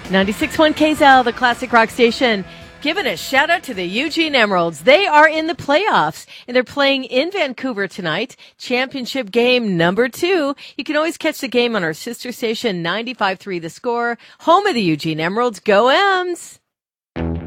96.1 KZL, the classic rock station. Giving a shout out to the Eugene Emeralds. They are in the playoffs and they're playing in Vancouver tonight. Championship game number 2. You can always catch the game on our sister station 95.3 The Score, home of the Eugene Emeralds. Go Ems!